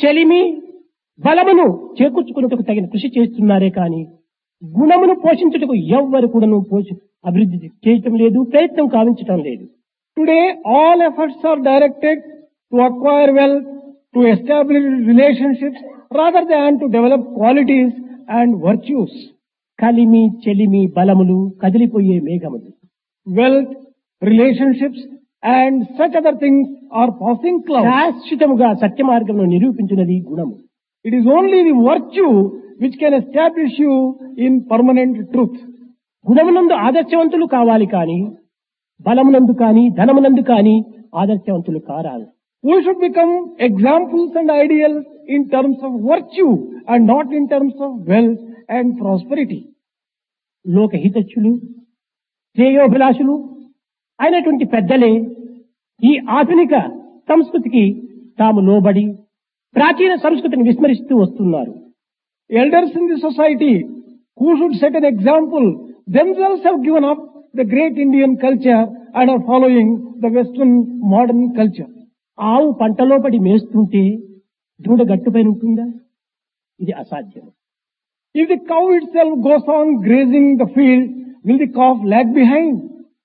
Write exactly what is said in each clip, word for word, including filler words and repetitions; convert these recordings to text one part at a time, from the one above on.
చెలిమి బలమును చేకూర్చుకున్నట్టుకు తగిన కృషి చేస్తున్నారే కానీ గుణమును పోషించుటకు ఎవ్వరు కూడాను పోషి అభివృద్ధి చేయటం లేదు, ప్రయత్నం కావించటం లేదు. Today, all efforts are directed to acquire wealth, to establish relationships, rather than to develop qualities and virtues. కలిమి చెలిమి బలములు కదిలిపోయే మేఘములు. Wealth, relationships, and such other things are passing clouds. శాశ్వతముగా సత్య మార్గంలో నిరూపించినది గుణము. It is only the virtue which can establish you in permanent truth. గుణమునందు ఆదర్శవంతులు కావాలి కానీ బలమునందు కానీ ధనమునందు కానీ ఆదర్శవంతులు కారాలి. We should become examples and ideals in terms of virtue and not in terms of wealth and prosperity. లోకహితచ్చులు శ్రేయోభిలాషులు అయినటువంటి పెద్దలే ఈ ఆధునిక సంస్కృతికి తాము లోబడి ప్రాచీన సంస్కృతిని విస్మరిస్తూ వస్తున్నారు. Elders in the society who should set an example themselves have given up the great Indian culture and are following the Western modern culture. ఆవు పంటలో పడి మేస్తుంటే దూడ గట్టుపైన ఉంటుందా? ఇది అసాధ్యం. If the cow itself goes on grazing the field, will the calf lag behind?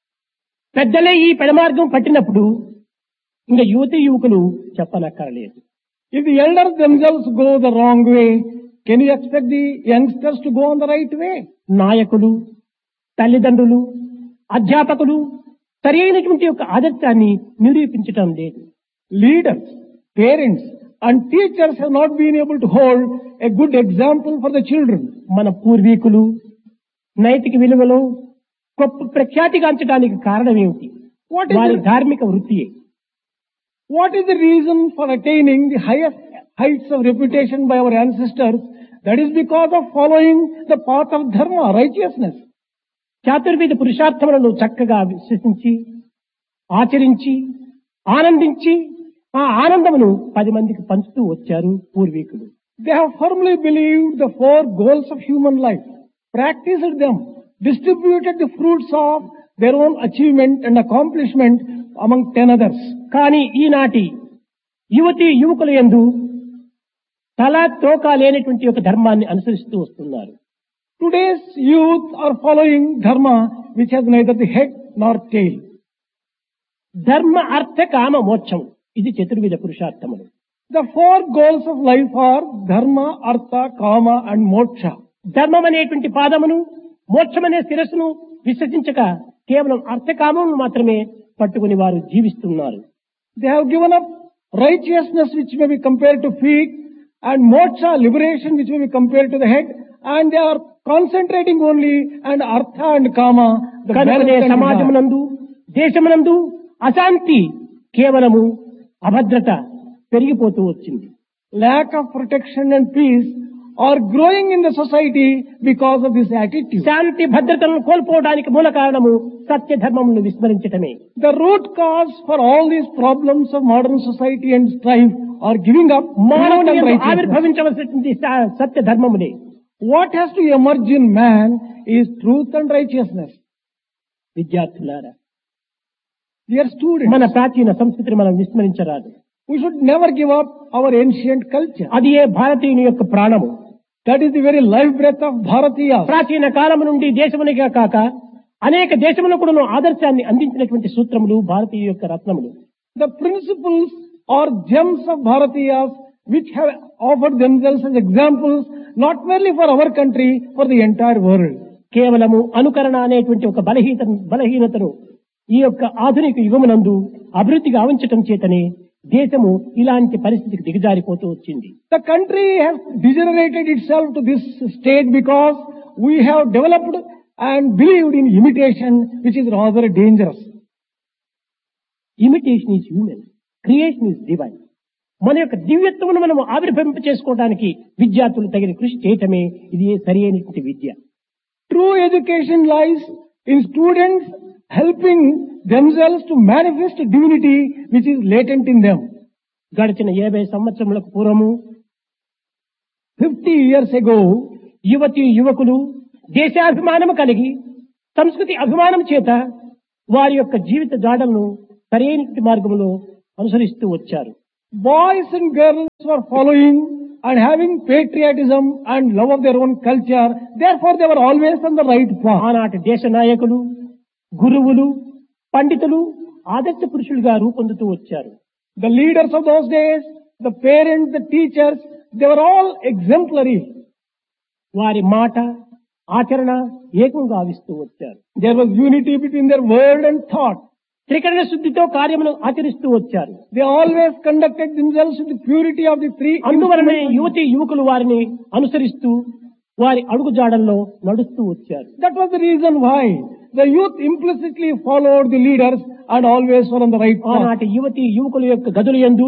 పెద్దలే ఈ పెడమార్గం పట్టినప్పుడు ఇంకా యువతి యువకులు చెప్పనక్కరలేదు. If the elders themselves go the wrong way, can you expect the youngsters to go on the right way? నాయకులు, తల్లిదండ్రులు, అధ్యాపకులు సరి అయినటువంటి యొక్క ఆదర్శాన్ని నిరూపించటం లేదు. Leaders, parents and teachers have not been able to hold a good example for the children. మన పూర్వీకులు నైతిక విలువలో గొప్ప ప్రఖ్యాతిగాంచడానికి కారణం ఏమిటి? వారి ధార్మిక వృత్తియే. What is the reason for attaining the highest heights of reputation by our ancestors? That is because of following the path of dharma, righteousness. చాతుర్వేద పురుషార్థములను చక్కగా విశ్వసించి ఆచరించి ఆనందించి ఆ ఆనందమును పది మందికి పంచుతూ వచ్చారు పూర్వీకులు. They have firmly believed the four goals of human life, practiced them, distributed the fruits of their own achievement and accomplishment among ten others. కానీ ఈనాటి యువతి యువకుల యందు తల తోక లేనటువంటి ఒక ధర్మాన్ని అనుసరిస్తూ వస్తున్నారు. Today's youth are following dharma which has neither the head nor tail. ధర్మ అర్థ కామ మోక్షం ఇది చతుర్విధ పురుషార్థములు. The four goals of life are dharma, artha, kama and moksha. ధర్మం అనేటువంటి పాదమును మోక్షం అనే శిరస్సును విశ్వసించక కేవలం అర్థకామమును మాత్రమే పట్టుకుని వారు జీవిస్తున్నారు. They have given up righteousness which may be compared to feet and moksha, liberation which may be compared to the head, and they are concentrating only on artha and kama. The కనుకనే సమాజమునందు దేశమునందు అశాంతి కేవలము అభద్రత పెరిగిపోతూ వచ్చింది. Lack of protection and peace are growing in the society because of this attitude. శాంతి భద్రతలను కోల్పోవడానికి మూల కారణము సత్య ధర్మమును విస్మరించటమే. The root cause for all these problems of modern society and strife are giving up మానవుని and యందు righteousness. ఆవిర్భవించవలసినటువంటి స- సత్య ధర్మమునే. What has to emerge in man is truth and righteousness. విద్యార్థులారా, Dear students, మన ప్రాచీన సంస్కృతిని మనం విస్మరించరాదు. we should never give up our ancient culture. అది ఏ భారతీయుని యొక్క ప్రాణము. That is the very life breath of Bharatiya. ప్రాచీన కాలము నుండి దేశమునిగా కాక అనేక దేశములకు కూడా ఆదర్శాన్ని అందించినటువంటి సూత్రములు భారతీయ యొక్క రత్నములు. The principles or gems of Bharatiyas which have offered themselves as examples not merely for our country, for the entire world. కేవలము అనుకరణ అనేటువంటి ఒక బలహీన బలహీనతను ఈ యొక్క ఆధునిక యుగమునందు అభివృద్ధి గావించటం చేతనే దేశము ఇలాంటి పరిస్థితికి దిగజారిపోతూ వచ్చింది. The country has degenerated itself to this state because we have developed and believed in imitation, which is rather dangerous. Imitation is human, creation is divine. మన యొక్క దివ్యత్వమును మనం ఆవిర్భవింప చేసుకోవడానికి విద్యార్థులు తగిన కృషి చేయటమే ఇది సరి అయినటువంటి విద్య. True education lies in students helping themselves to manifest divinity which is latent in them. గడిచిన యాభై సంవత్సరములకు పూర్వము Fifty years ago, యువతి యువకులు దేశాభిమానము కలిగి సంస్కృతి అభిమానం చేత వారి యొక్క జీవిత జాడలను సరైన మార్గంలో అనుసరిస్తూ వచ్చారు. Boys and girls were following and having patriotism and love of their own culture. Therefore, they were always on the right path. ఆనాటి దేశ నాయకులు, గురువులు, పండితులు ఆదర్శ పురుషులుగా రూపొందుతూ వచ్చారు. The leaders of those days, the parents, the teachers, they were all exemplary. వారి మాట, ఆచరణ ఏకం గావిస్తూ వచ్చారు. There was unity between their word and thought. త్రికరణ శుద్ధితో కార్యమును ఆచరిస్తూ వచ్చారు. They always conducted themselves with the purity of the three. అందువలనే యువతి యువకులు వారిని అనుసరిస్తూ వారి అడుగుజాడల్లో నడుస్తూ వచ్చారు. That was the reason why the youth implicitly followed the leaders and always were on the right path. ఆనాటి యువతి యువకుల యొక్క గదుల యందు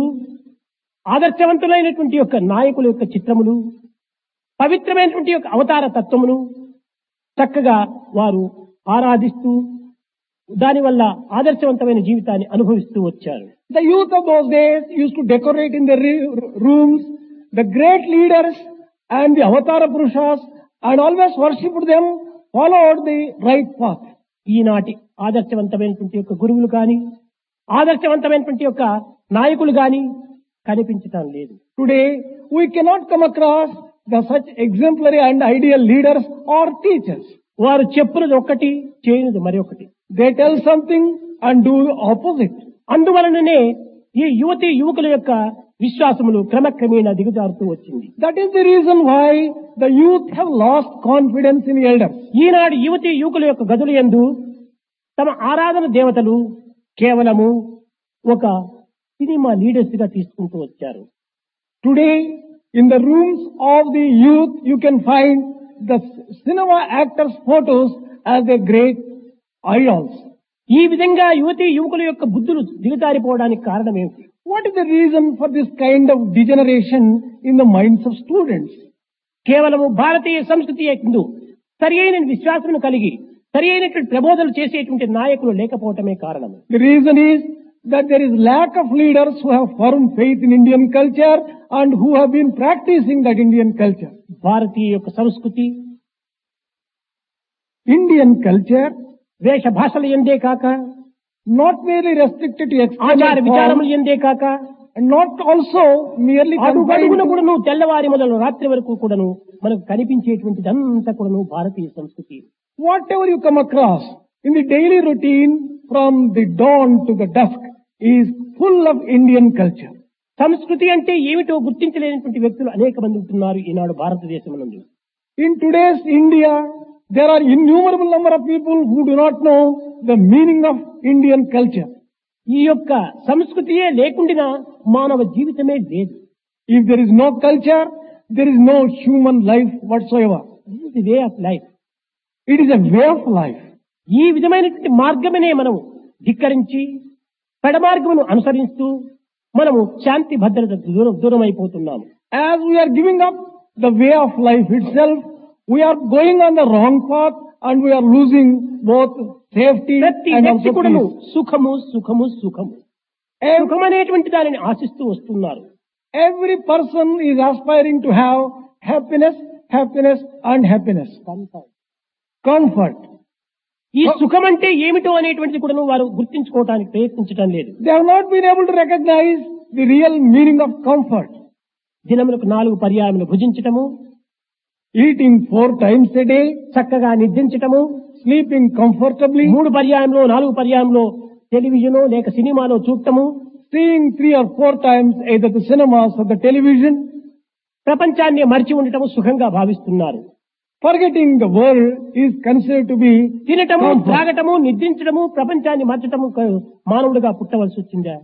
ఆదర్శవంతులైనటువంటి యొక్క నాయకుల యొక్క చిత్రములు, పవిత్రమైనటువంటి యొక్క అవతార తత్వమును చక్కగా వారు ఆరాధిస్తూ దానివల్ల ఆదర్శవంతమైన జీవితాన్ని అనుభవిస్తూ వచ్చారు. The youth of those days used to decorate in their rooms the great leaders and the avatara purushas and always worshipped them, followed the right path. ఈనాటి ఆదర్శవంతమైనటువంటి యొక్క గురువులు కానీ, ఆదర్శవంతమైనటువంటి యొక్క నాయకులు కానీ కనిపించటం లేదు. Today we cannot come across the such exemplary and ideal leaders or teachers. వారు చెప్పున్నది ఒక్కటి, చేయనిది మరొకటి. They tell something and do the opposite. అందువలననే ఈ యువతి యువకుల యొక్క విశ్వాసములు క్రమక్రమేణా దిగజారుతూ వచ్చింది. That is the reason why the youth have lost confidence in elders. ఈనాడు యువతి యువకుల యొక్క గదుల యందు తమ ఆరాధన దేవతలు కేవలము ఒక సినిమా లీడర్స్ గా తీసుకుంటూ వచ్చారు. Today in the rooms of the youth you can find the cinema actors' photos as their great idols. ఈ విధంగా యువతి యువకుల యొక్క బుద్ధులు దిగజారిపోవడానికి కారణం ఏమిటి? What is the reason for this kind of degeneration in the minds of students? కేవలము భారతీయ సంస్కృతి యందు సరి అయిన విశ్వాసమును కలిగి సరి అయినటువంటి ప్రబోధనలు చేసేటువంటి నాయకులు లేకపోవటమే కారణం. The reason is that there is lack of leaders who have firm faith in Indian culture and who have been practicing that Indian culture. భారతీయ యొక్క సంస్కృతి, Indian culture, వేష భాషల యందే కాక, not merely restricted to ఆచార external విచారముల form, యందే కాక, and not also merely అడుగడుగున confined to కూడాను తెల్లవారి మొదలు రాత్రి వరకు కూడాను మనకు కనిపించేటువంటిదంతా కూడాను భారతీయ సంస్కృతి. whatever you come across in the daily routine from the dawn to the dusk is full of Indian culture. సంస్కృతి అంటే ఏమిటో గుర్తించలేనటువంటి వ్యక్తులు అనేక మంది ఉంటున్నారు ఈనాడు భారతదేశమునందు. In today's India, there are innumerable number of people who do not know the meaning of Indian culture. ఈ యొక్క సంస్కృతియే లేకుండా మానవ జీవితమే లేదు. If there is no culture, there is no human life whatsoever. This is the way of life. It is a way of life. ఈ విధమైనటువంటి మార్గమనే మనం ధిక్కరించి పెడమార్గమును అనుసరిస్తూ మనము శాంతి భద్రత దూరం దూరం అయిపోతున్నాము. As we are giving up the way of life itself, we are going on the wrong path and we are losing both safety ప్రతి and వ్యక్తి also కూడాను peace. సుఖము సుఖము సుఖము Ev- సుఖం అనేటువంటి దానిని ఆశిస్తూ వస్తున్నారు. Every person is aspiring to have happiness, happiness and happiness. Comfort. ఈ సుఖం అంటే ఏమిటో అనేటువంటిది కూడా వారు గుర్తించుకోవడానికి ప్రయత్నించడం లేదు. They have not been able to recognize the real meaning of comfort. దినములకు నాలుగు పర్యాయములు భుజించటము, Eating four times a day, చక్కగా నిద్రించటము, sleeping comfortably, మూడు పర్యాయంలో నాలుగు పర్యాయంలో టెలివిజన్ లేక సినిమాలో చూడటము, seeing three or four times either the cinemas or the television, ప్రపంచాన్ని మరిచి ఉండటము సుఖంగా భావిస్తున్నారు. forgetting the world is considered to be తినటము, comfort. త్రాగటము, నిద్రించడము, ప్రపంచాన్ని మర్చటము క- మానవుడిగా పుట్టవలసి వచ్చిందా?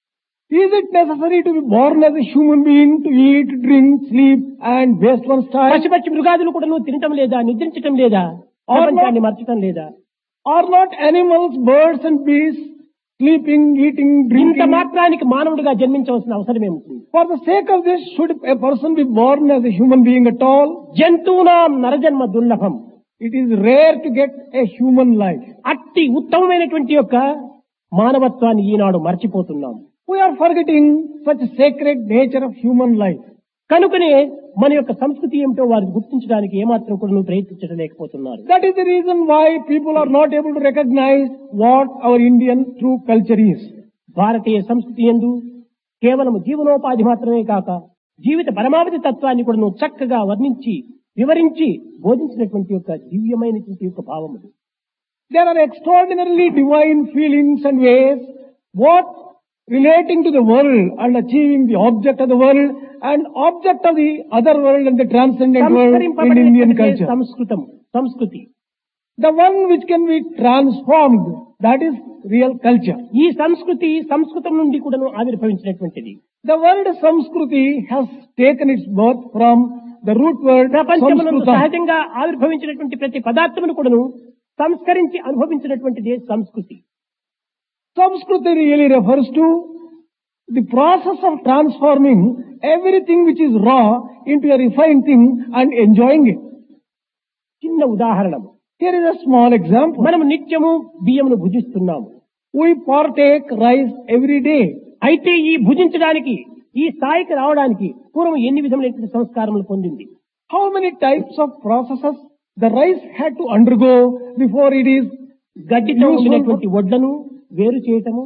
Is it necessary to be born as a human being to eat, drink, sleep and waste one's time? పశుపక్షి మృగాదులు కూడా నువ్వు తినటం లేదా, నిద్రించటం లేదా, ప్రపంచాన్ని మర్చటం లేదా? Are not animals, birds and beasts sleeping, eating, ఇంత drinking? మాత్రానికి మానవుడిగా జన్మించవలసిన అవసరం ఏముంటుంది? For the sake of this, should a person be born as a human being at all? జంతువునాం నరజన్మ దుర్లభం. It is rare to get a human life. అట్టి ఉత్తమమైనటువంటి యొక్క మానవత్వాన్ని ఈనాడు మర్చిపోతున్నాం. We are forgetting such sacred nature of human life. కనుకనే మన యొక్క సంస్కృతి ఏమిటో వారు గుర్తించడానికి ఏమాత్రం కూడా నువ్వు ప్రయత్నించలేకపోతున్నారు. That is the reason why people are not able to recognize what our Indian true culture is. భారతీయ సంస్కృతి యందు కేవలం జీవనోపాధి మాత్రమే కాక జీవిత పరమావధి తత్వాన్ని కూడా చక్కగా వర్ణించి వివరించి బోధించినటువంటి యొక్క దివ్యమైనటువంటి యొక్క భావములు. There are extraordinarily divine feelings and ways, both relating to the world and achieving the object of the world and object of the other world and the transcendent world in Indian culture. సంస్కృతం సంస్కృతి The one which can be transformed, that is real culture. ఈ సంస్కృతి సంస్కృతం నుండి కూడాను ఆవిర్భవించినటువంటిది. The word Samskruti has taken its birth from the root word ప్రపంచమునందు Samskrutam. సహజంగా ఆవిర్భవించినటువంటి ప్రతి పదార్థమును కూడాను సంస్కరించి అనుభవించినటువంటిదే సంస్కృతి. Samskruti really refers to the process of transforming everything which is raw into a refined thing and enjoying it. చిన్న ఉదాహరణము. Here is a small example. మనము నిత్యము బియ్యమును భుజిస్తున్నాము. We partake rice every day. అయితే ఈ భుజించడానికి ఈ స్థాయికి రావడానికి పూర్వం ఎన్ని విధములైన సంస్కారములు పొందింది? How many types of processes the rice had to undergo before it is గడ్డితో useful? ఉండినటువంటి వడ్లను వేరు చేయటము,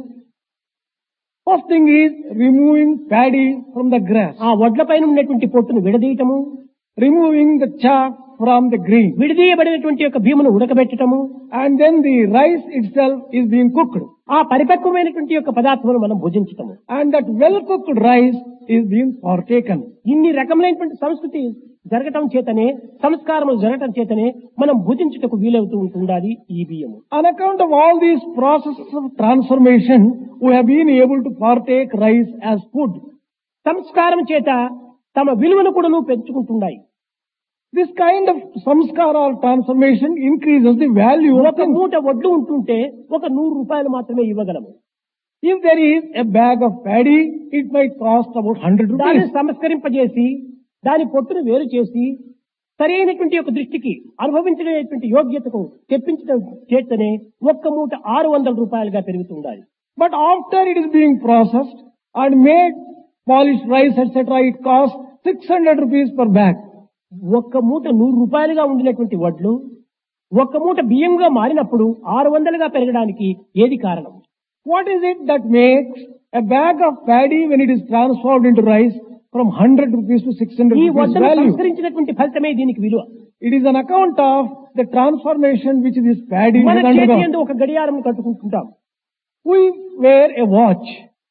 First thing is removing paddy from the grass, ఆ వడ్ల పైన ఉన్నటువంటి పొట్టును విడదీయటము, removing the chaff from the grain, విడదీయబడినటువంటి యొక్క భీమును ఉడకబెట్టటము, and then the rice itself is being cooked, ఆ పరిపక్వమైనటువంటి యొక్క పదార్థమును మనం భుజించటము. and that well cooked rice is being partaken. ఇన్ని రకములైనటువంటి సంస్కృతి జరగటం చేతనే, సంస్కారములు జరగటం చేతనే మనం భుజించుటకు వీలవుతూ ఉంటుండాలి ఈ బియ్యము. On account of all these processes of transformation, we have been able to partake rice as food. సంస్కారం చేత తమ విలువను కూడాను పెంచుకుంటున్నాయి. This kind of samskara or transformation increases the value of ఒక things. మూట వడ్లు ఉంటుంటే ఒక నూరు రూపాయలు మాత్రమే ఇవ్వగలము. If there is a bag of paddy, it might cost about one hundred దాన్ని rupees. సంస్కరింపజేసి దాని పొట్టును వేరు చేసి సరైనటువంటి యొక్క దృష్టికి అనుభవించలేనటువంటి యోగ్యతకు తెప్పించడం చేతనే ఒక్క మూట ఆరు వందల రూపాయలుగా పెరుగుతుండాలి. But after it is being processed and made polished rice, et cetera, it costs six hundred rupees per bag. ఒక్క మూట నూరు రూపాయలుగా ఉండినటువంటి వడ్లు ఒక్క మూట బియ్యంగా మారినప్పుడు ఆరు వందలుగా పెరగడానికి ఏది కారణం? What is it that makes a bag of paddy, when it is transformed into rice, from one hundred rupees to six hundred ఈ rupees వడ్డను value? సంస్కరించినటువంటి ఫలితమే దీనికి విలువ. It is an account of the transformation which this paddy మన has చేతి undergone. యందు ఒక గడియారం కట్టుకుంటుంటాం. We wear a watch.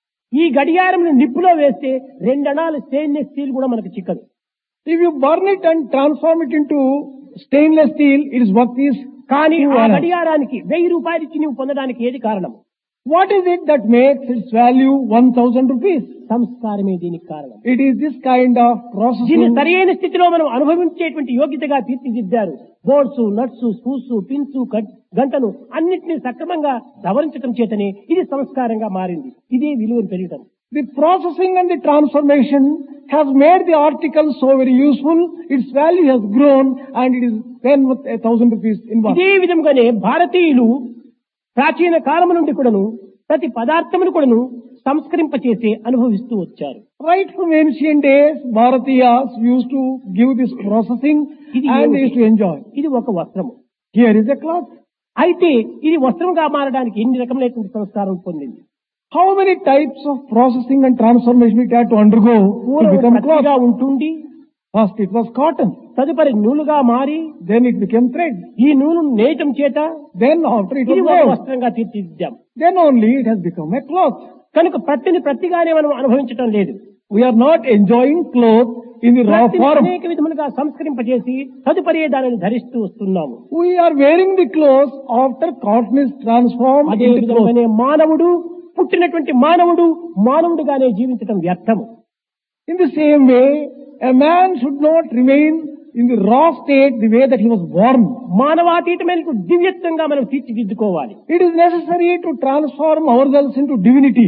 ఈ గడియారం నిప్పులో వేస్తే రెండణాలు స్టెయిన్లెస్ స్టీల్ కూడా మనకు చిక్కదు. If you burn it and transform it into stainless steel, its worth is కానీ two ఆ annas. గడియారానికి వెయ్యి రూపాయలు ఇచ్చి నువ్వు పొందడానికి ఏది కారణం? What is it that makes its value one thousand rupees? సంస్కారమే దీనికి కారణం. It is this kind of దీన్ని processing. సరైన స్థితిలో మనం అనుభవించేటువంటి యోగ్యతగా తీర్చిదిద్దారు. బోర్డ్స్, నట్స్, స్పూస్, పిన్స్, గంటను అన్నింటినీ సక్రమంగా సవరించడం చేతనే ఇది సంస్కారంగా మారింది. ఇదే విలువను పెరగటం. The processing and the transformation has made the article so very useful. Its value has grown and it is then worth a thousand rupees in worth. ఇదే విధంగానే భారతీయులు ప్రాచీన కాలం నుండి కూడాను ప్రతి పదార్థమును కూడాను సంస్కరింపచేసి అనుభవిస్తూ వచ్చారు. Right from ancient days, Bharatiyas used to give this processing and they used to enjoy. ఇది ఒక వస్త్రము. Here is a cloth. అయితే ఇది వస్త్రంగా మారడానికి ఎన్ని రకములైనటువంటి సంస్కారం పొందింది? How many types of processing and transformation it had to undergo to పూర్వం become పత్తిగా cloth? ఉంటుండి First it was cotton, తదుపరి నూలుగా మారి then it became thread, ఈ నూలు నేయటం చేత then after it was ఇది ఒక woven, వస్త్రంగా తీర్చిదిద్దాం. then only it has become a cloth. కనుక ప్రతిని ప్రతిగానే మనం అనుభవించటం లేదు. We are not enjoying cloth in the raw ప్రతిని form. అనేక విధములుగా సంస్కరింపజేసి తదుపరి దానిని ధరిస్తూ వస్తున్నాము. We are wearing the clothes after cotton is transformed అదే into cloth. విధంగానే మానవుడు పుట్టినటువంటి మానవుడు మానవుడుగానే జీవించటం వ్యర్థము. In the same way, a man should not remain in the raw state the way that he was born. మానవాతీతమైన దివ్యత్వంగా మనం తీర్చిదిద్దుకోవాలి. It is necessary to transform ourselves into divinity.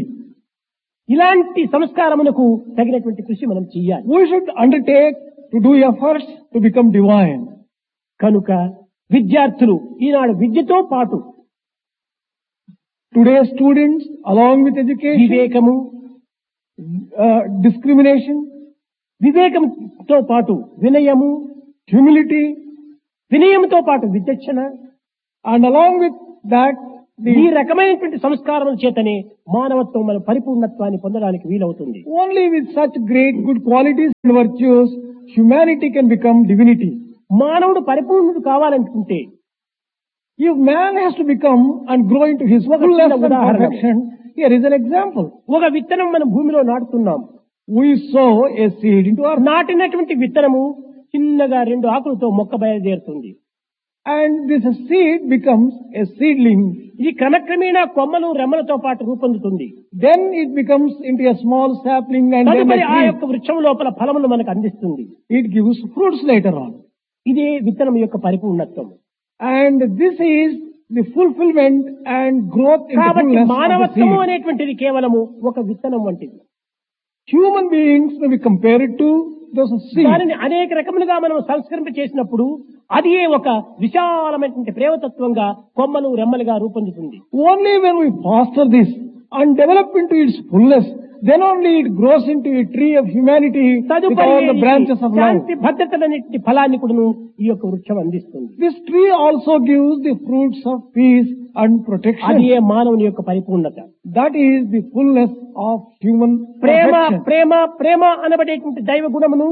ఇలాంటి సంస్కారమునకు తగినటువంటి కృషి మనం చెయ్యాలి. We should undertake to do efforts to become divine. కనుక విద్యార్థులు ఈనాడు విద్యతో పాటు Today's students, along with education, వివేకము, uh, discrimination, వివేకంతో పాటు వినయము, humility, వినయంతో పాటు విచక్షణ, and along with that, ఈ రకమైనటువంటి సంస్కారం చేతనే మానవత్వం మన పరిపూర్ణత్వాన్ని పొందడానికి వీలవుతుంది. Only with such great good qualities and virtues, humanity can become divinity. మానవుడు పరిపూర్ణుడు కావాలనుకుంటే, If man has to become and grow into his fullness and perfection, here is an example. ఒక విత్తనం మనం భూమిలో నాటుతున్నాం. We sow a seed into our, నాటినటువంటి విత్తనము చిన్నగా రెండు ఆకులతో మొక్క బయలుదేరుతుంది. and this seed becomes a seedling. ఇది క్రమక్రమేణా కొమ్మలు రెమ్మలతో పాటు రూపొందుతుంది. Then it becomes into a small sapling and then తదుపరి a ఆ tree. యొక్క వృక్షం లోపల ఫలములు మనకు అందిస్తుంది. It gives fruits later on. ఇదే విత్తనం యొక్క పరిపూర్ణత్వం. And this is the fulfillment and growth in the కాబట్టి fullness of the మానవత్వము seed. అనేటువంటిది కేవలము ఒక విత్తనం వంటిది. Human beings may be compared to those seeds. దానిని అనేక రకములుగా మనం సంస్కరింప చేసినప్పుడు అది ఒక విశాలమైనటువంటి ప్రేమతత్వంగా కొమ్మలు రెమ్మలుగా రూపొందుతుంది. Only when we foster this and develop into its fullness, then only it grows into a tree of humanity with తదుపరి all the branches of love. శాంతి భద్రతలన్నింటి ఫలాన్ని కూడాను ఈ యొక్క వృక్షం అందిస్తుంది. This tree also gives the fruits of peace and protection. అది ఏ మానవుని యొక్క పరిపూర్ణత. That is the fullness of human Prema perfection. ప్రేమ ప్రేమ అనబడేటువంటి దైవ గుణమును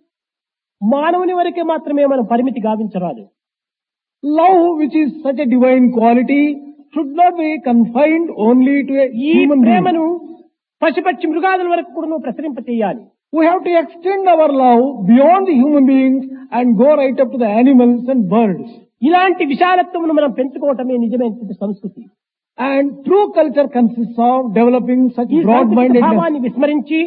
మానవుని వరకే మాత్రమే మనం పరిమితి గావించరాదు. Love, which is such a divine quality, should not be confined only to a ఈ human being. ప్రేమను పశుపక్షి మృగాదుల వరకు కూడా ప్రసరింప చేయాలి. We have to extend our love beyond the human beings and go right up to the animals and birds. ఇలాంటి విశాలత్వమును మనం పెంచుకోవటమే నిజమైనటువంటి సంస్కృతి. And true culture consists of developing such ఈ సంస్కృతి broad-mindedness, భావాన్ని విస్మరించి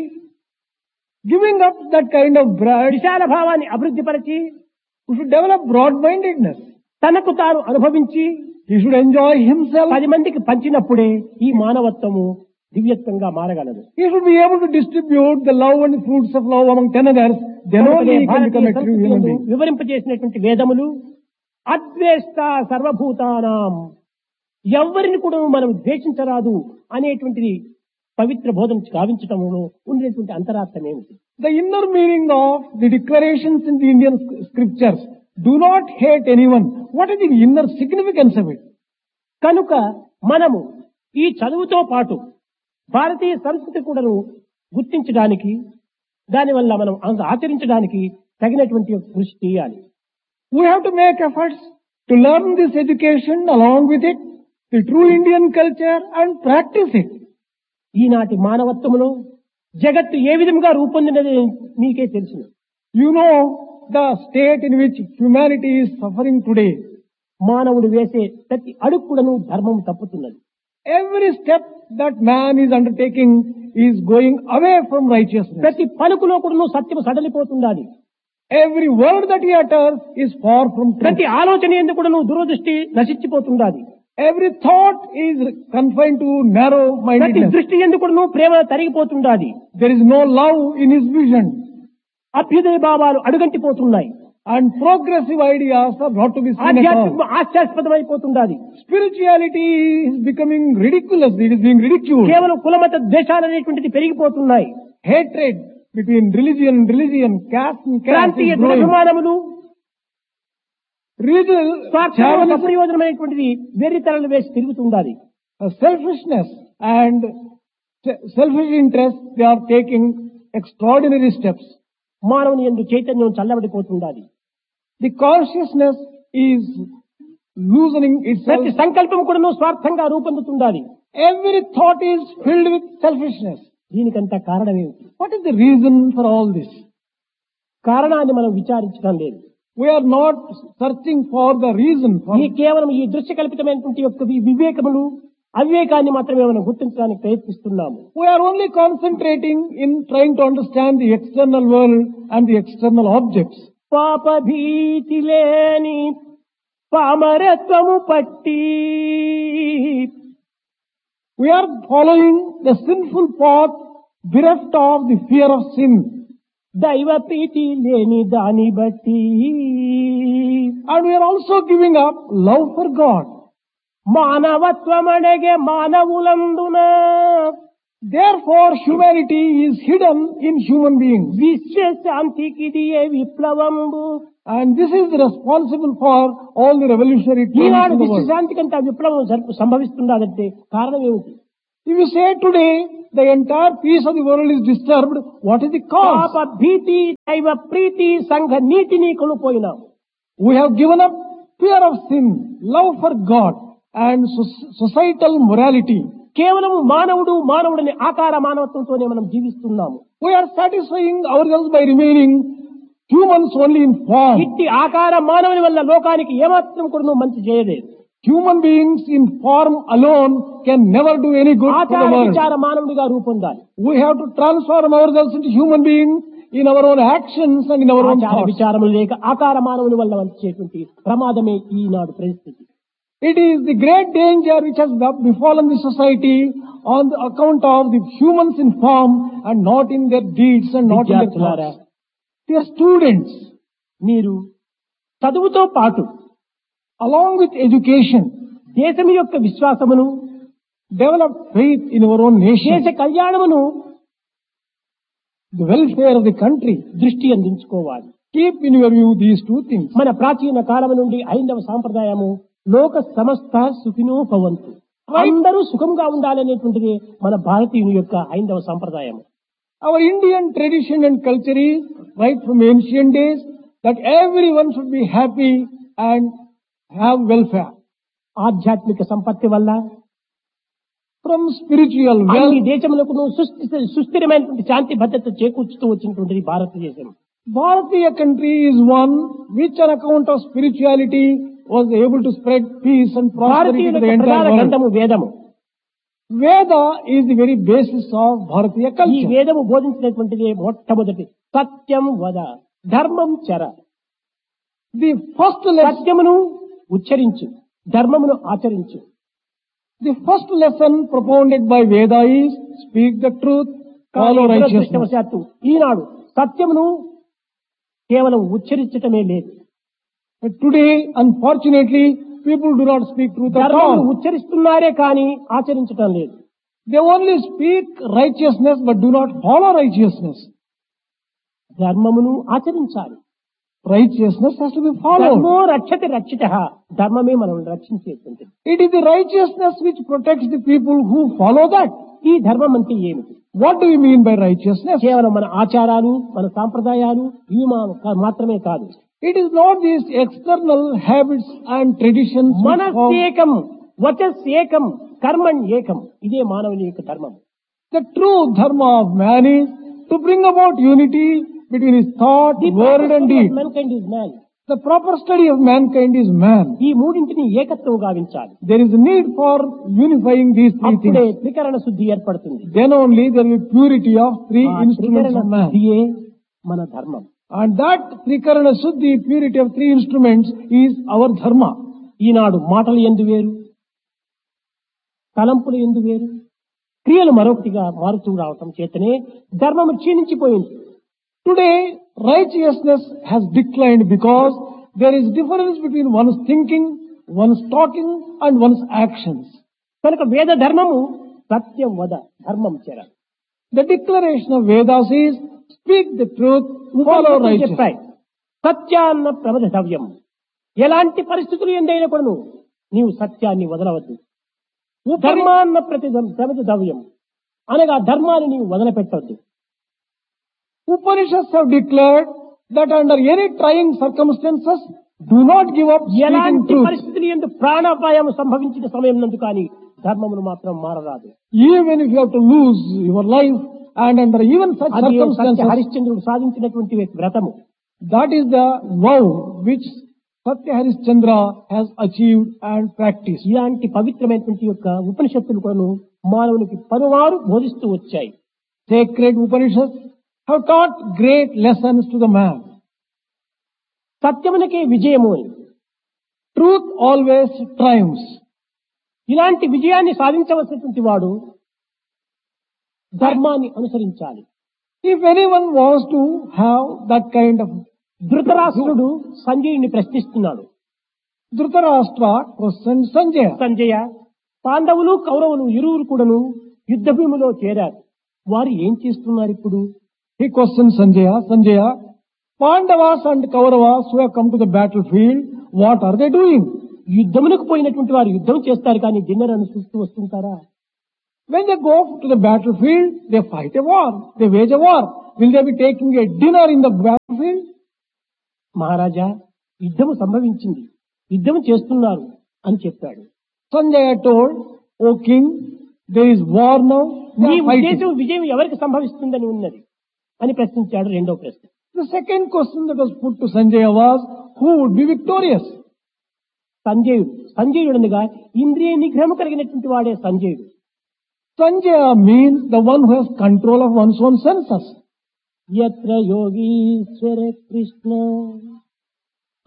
giving up that kind of broad. విశాల భావాన్ని అభివృద్ధి పరిచి We should develop broad-mindedness. తనకు తాను అనుభవించి He should enjoy himself. పది మందికి పంచినప్పుడే ఈ మానవత్వము దివ్యత్వంగా మారగలదు. He should be able to distribute the love and fruits of love among ten others. Then only he can become a true human being. వివరింపజేసినటువంటి వేదములు అద్వేష్ట సర్వభూతానాం, ఎవరిని కూడా మనం ద్వేషించరాదు అనేటువంటిది పవిత్ర బోధన గావించటంలో ఉండేటువంటి అంతరార్థం ఏమిటి? The inner meaning of the declarations in the Indian scriptures, do not hate anyone. What is the inner significance of it? కనుక మనము ఈ చదువుతో పాటు భారతీయ సంస్కృతి కూడాను గుర్తించడానికి, దానివల్ల మనం ఆచరించడానికి తగినటువంటి కృషి చేయాలి. We have to make efforts to learn this education along with it, the true Indian culture, and practice it. ఈనాటి మానవత్వములో జగత్తు ఏ విధంగా రూపొందినది మీకే తెలుసు. You know the state in which humanity is suffering today. మానవుడు వేసే ప్రతి అడుగులను ధర్మం తప్పుతున్నది. Every step that man is undertaking is going away from righteousness. ప్రతి పలుకులో కూడా సత్యం సడలిపోతున్నది. Every word that he utters is far from truth. ప్రతి ఆలోచన ఎందుకు కూడా దురదృష్టి నశించిపోతున్నది. Every thought is confined to narrow ప్రతి mindedness. దృష్టి ఎందుకు కూడా ప్రేమ తరిగిపోతున్నది. There is no love in his vision. అభ్యుదయ భావాలు అడుగంటిపోతున్నాయి. And progressive ideas are not to be seen at all. ఆధ్యాత్మికం హాస్యాస్పదమైపోతున్నది. Spirituality is becoming ridiculous. It is being ridiculed. కేవలం కులమత ద్వేషాలు అనేటువంటిది పెరిగిపోతున్నాయి. Hatred between religion and religion, caste and caste ప్రాంతీయ is growing. దురభిమానములు, Regional స్వార్థం, chauvinism, అప్రయోజనమైనటువంటిది వెర్రితరలు వేసి తిరుగుతున్నది. uh, selfishness and se- selfish interest, they are taking extraordinary steps. మానవుని యందు చైతన్యం చల్లబడిపోతున్నది. The consciousness is loosening itself. ప్రతి సంకల్పం కూడా స్వార్థంగా రూపొందుతున్నది. Every thought is filled with selfishness. దీనికంత కారణం ఏమిటి? What is the reason for all this? కారణాన్ని మనం విచారించడం లేదు. We are not searching for the reason for ఈ కేవలం ఈ దృశ్య కల్పితమైనటువంటి యొక్క వి- వివేకములు అవివేకాన్ని మాత్రమే మనం గుర్తించడానికి ప్రయత్నిస్తున్నాము. We are only concentrating in trying to understand the external world and the external objects. పాప భీతి లేని పామరత్వము పట్టి We are following the sinful path bereft of the fear of sin. దైవ ప్రీతి లేని దాని బట్టి And we are also giving up love for God. మానవత్వం అడగే మానవులందున Therefore, humanity is hidden in human beings. విశ్వశాంతికి ఇదియే విప్లవంబు. And this is responsible for all the revolutionary trends Eenadu in the world. విశ్వశాంతి కంటే ఆ విప్లవం జరుపు- సంభవిస్తున్నదంటే కారణం ఏమిటి? If you say today the entire peace of the world is disturbed, what is the cause? పాప భీతి దైవ ప్రీతి సంఘ నీతిని కోల్పోయినాం. We have given up fear of sin, love for God, and soc- societal morality. కేవలం మానవుడు మానవుడిని ఆకార మానవత్వంతోనే మనం జీవిస్తున్నాము. We are satisfying ourselves by remaining humans only in form. ఇట్టి ఆకార మానవుని వల్ల లోకానికి ఏమాత్రం కూడా మంచి చేయలేదు. Human beings in form alone can never do any good for ఆచార the world. విచార మానవుడిగా రూపొందాలి. We have to transform ourselves into human beings in our own actions and in our own ఆచార thoughts. విచారములు లేక ఆకార మానవుని వల్ల వచ్చేటువంటి ప్రమాదమే ఈనాడు పరిస్థితి. It is the great danger which has befallen the society on the account of the humans in form and not in their deeds and not in their విద్యార్థులారా, thoughts. They are students. మీరు చదువుతో పాటు Along with education, దేశం యొక్క విశ్వాసమును, develop faith in our own nation, దేశ కళ్యాణమును the welfare of the country. దృష్టి అందించుకోవాలి. Keep in your view these two things. మన ప్రాచీన కాలం నుండి ఐదవ సాంప్రదాయము లోక సమస్త సుఖినో భవంతు, అందరూ సుఖంగా ఉండాలనేటువంటిది మన భారతీయుని యొక్క ఐదవ సాంప్రదాయం. Our Indian tradition and culture is right from ancient days that everyone should be happy and have welfare. ఆధ్యాత్మిక సంపత్తి వల్ల From spiritual అన్ని wealth, దేశములకు సుస్థి- సుస్థిరమైనటువంటి శాంతి భద్రత చేకూర్చుతూ వచ్చినటువంటిది భారతదేశం. Bharatiya country is one which on account of spirituality was able to spread peace and prosperity భారతీయుల to the యొక్క entire ప్రధాన world. గ్రంథము వేదము. Veda is the very basis of Bharatiya ఈ culture. వేదము బోధించినటువంటిది మొట్టమొదటి సత్యం వద ధర్మం చర. The first lesson, సత్యమును ఉచ్చరించు, ధర్మమును ఆచరించు. the first lesson propounded by Veda is speak the truth, follow కానీ righteousness. దురదృష్టవశాత్తు ఈనాడు సత్యమును కేవలం ఉచ్చరించటమే లేదు, But today, unfortunately, people do not speak truth at ధర్మమును all. ఉచ్చరిస్తున్నారే కానీ ఆచరించటం లేదు. They only speak righteousness but do not follow righteousness. ధర్మమును ఆచరించాలి. Righteousness has to be followed. ధర్మో రక్షతి రక్షిత, ధర్మమే మనం రక్షించేటువంటిది. It is the righteousness which protects the people who follow that. ఈ ధర్మం అంటే ఏమిటి? What do you mean by righteousness? కేవలం మన ఆచారాలు, మన సాంప్రదాయాలు ఇవి మా- మాత్రమే కాదు. It is not these external habits and traditions which form. మనస్సేకం, వచస్ ఏకం, కర్మణ్ ఏకం, ఇదే మానవుని యొక్క ధర్మం. The true dharma of man is to bring about unity between his thought, The word proper and study of deed. mankind is man. The proper study of mankind is man. ఈ మూడింటిని ఏకత్వం గావించాలి. There is a need for unifying these three అప్పుడే things. త్రికరణ శుద్ధి ఏర్పడుతుంది. Then only there will be purity of three ఆ instruments త్రికరణ of man. శుద్ధియే మన ధర్మం. And that Trikarana Suddhi, purity of three instruments, is our dharma. ఈనాడు మాటలు ఎందు వేరు, తలంపులు ఎందు వేరు, క్రియలు మరొకటిగా మారుతూ రావటం చేతనే ధర్మము క్షీణించిపోయింది. Today, righteousness has declined because there is difference between one's thinking, one's talking, and one's actions. కనుక వేద ధర్మము సత్యం వద ధర్మం చెర. The declaration of Vedas is speak the truth, follow ఉపనిషత్తులు righteousness. చెప్పాయి సత్యాన్న ప్రమదవ్యం. ఎలాంటి పరిస్థితులు ఎందైనా కూడా నీవు సత్యాన్ని వదలవద్దు. ధర్మాన్న ప్రతి ప్రమదవ్యం అనగా ధర్మాన్ని నీవు వదిలిపెట్టవద్దు. Upanishads have declared that under any trying circumstances, do not give up speaking ఎలాంటి truth. పరిస్థితులు ఎందు ప్రాణాపాయం సంభవించిన సమయం నందు కానీ ధర్మమును మాత్రం మారరాదు. Even if you have to lose your life and under even such అది సత్య circumstances, హరిశ్చంద్రుడు సాధించినటువంటి వ్రతము. that is the vow which Satya Harishchandra has achieved and practiced. ఇలాంటి పవిత్రమైనటువంటి యొక్క ఉపనిషత్తులు కూడా మానవునికి పలువారు బోధిస్తూ వచ్చాయి. Sacred Upanishads have taught great lessons to the man. సత్యమునకే విజయము అని. Truth always triumphs. ఇలాంటి విజయాన్ని సాధించవలసినటువంటి వాడు ధర్మాన్ని అనుసరించాలి. If anyone wants to have that kind of Dhritarashtrudu సంజయుని ప్రశ్నిస్తున్నాడు. Dhritarashtra questioned Sanjaya. Sanjaya, పాండవులు కౌరవులు ఇరువురు కూడాను యుద్ధ భూమిలో చేరారు. వారు ఏం చేస్తున్నారు ఇప్పుడు? He questioned Sanjaya, Sanjaya, Pandavas and Kauravas who have come to the battlefield, what are they doing? యుద్ధములకు పోయినటువంటి వారు యుద్ధం చేస్తారు కానీ డిన్నర్ అనుసరిస్తూ వస్తుంటారా? When they go to the battlefield, they fight a war, they wage a war. Will they be taking a dinner in the battlefield? మహారాజా, యుద్ధము సంభవించింది, యుద్ధం చేస్తున్నారు అని చెప్పాడు. Sanjaya told, O king, there is war now, నీ they are fighting. ఉద్దేశం విజయం ఎవరికి సంభవిస్తుందని ఉన్నది అని ప్రశ్నించాడు. రెండో ప్రశ్న. The second question that was put to Sanjaya was, who would be victorious? సంజయుడు. సంజయుడనగా ఇంద్రియ నిగ్రహం కలిగినటువంటి వాడే సంజయుడు. Sanjaya means the one who has control of one's own senses. యత్ర Yogeeshwara Krishna